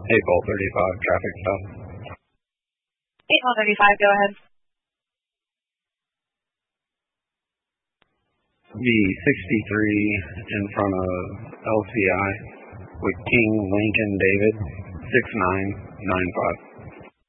April 35 traffic stop. April 35, go ahead. V63 in front of LCI with King Lincoln David 6995.